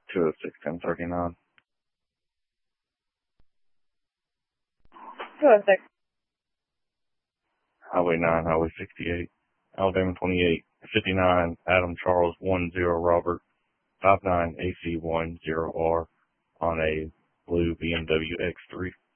206-1039. 206. Highway 9, Highway 68, Alabama 28, 59, Adam Charles 10 Robert, 59 AC10R on a blue BMW X3.